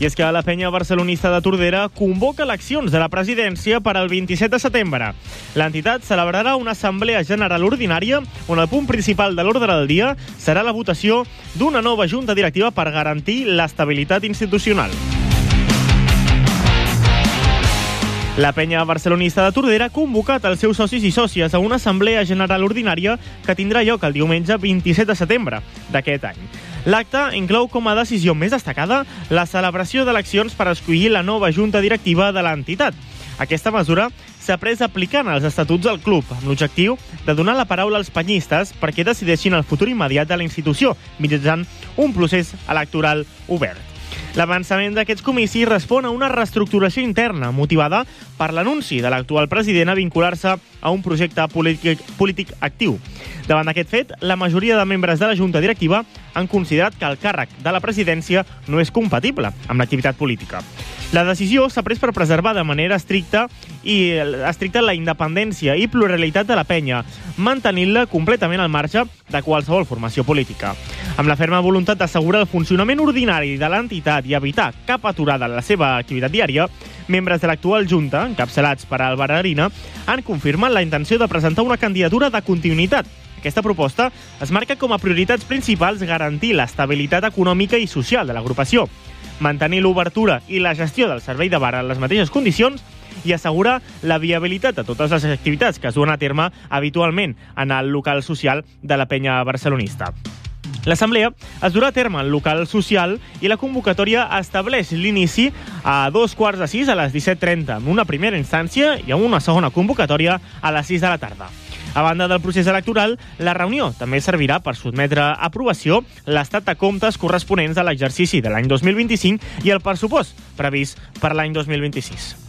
I és que la penya barcelonista de Tordera convoca eleccions de la presidència per al 27 de setembre. L'entitat celebrarà una assemblea general ordinària on el punt principal de l'ordre del dia serà la votació d'una nova junta directiva per garantir l'estabilitat institucional. La penya barcelonista de Tordera ha convocat els seus socis i sòcies a una assemblea general ordinària que tindrà lloc el diumenge 27 de setembre d'aquest any. L'acte inclou com a decisió més destacada la celebració d'eleccions per escollir la nova junta directiva de l'entitat. Aquesta mesura s'ha pres aplicant els estatuts del club, amb l'objectiu de donar la paraula als penyistes perquè decideixin el futur immediat de la institució, mitjançant un procés electoral obert. L'avançament d'aquests comicis respon a una reestructuració interna motivada per l'anunci de l'actual president a vincular-se a un projecte polític actiu. Davant d'aquest fet, la majoria de membres de la Junta Directiva han considerat que el càrrec de la presidència no és compatible amb l'activitat política. La decisió s'ha pres per preservar de manera estricta la independència i pluralitat de la penya, mantenint-la completament al marge de qualsevol formació política. Amb la ferma voluntat d'assegurar el funcionament ordinari de l'entitat i evitar cap aturada en la seva activitat diària, membres de l'actual Junta, encapçalats per Álvaro Arina, han confirmat la intenció de presentar una candidatura de continuïtat. Aquesta proposta es marca com a prioritats principals garantir l'estabilitat econòmica i social de l'agrupació, mantenir l'obertura i la gestió del servei de bar en les mateixes condicions i assegurar la viabilitat de totes les activitats que es duen a terme habitualment en el local social de la penya barcelonista. L'assemblea es durà a terme al local social i la convocatòria estableix l'inici a 5:15 a les 17:30, amb una primera instància i amb una segona convocatòria a les 6 de la tarda. A banda del procés electoral, la reunió també servirà per sotmetre a aprovació l'estat de comptes corresponents a l'exercici de l'any 2025 i el pressupost previst per l'any 2026.